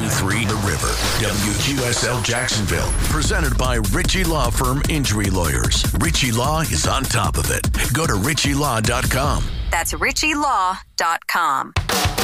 93 The River, WQSL Jacksonville. Presented by Ritchie Law Firm Injury Lawyers. Ritchie Law is on top of it. Go to ritchielaw.com. That's ritchielaw.com.